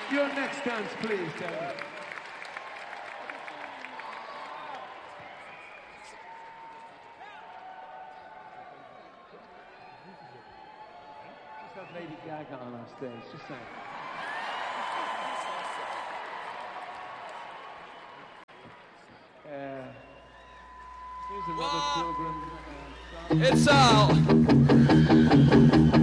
Your next dance, please, Darren. Let's have Lady Gaga on our stage, just saying. Here's another program. It's out.